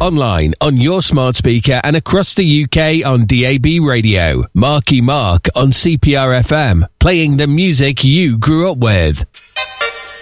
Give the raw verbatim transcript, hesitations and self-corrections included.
online, on your smart speaker and across the U K on D A B radio. Marky Mark on C P R F M, playing the music you grew up with.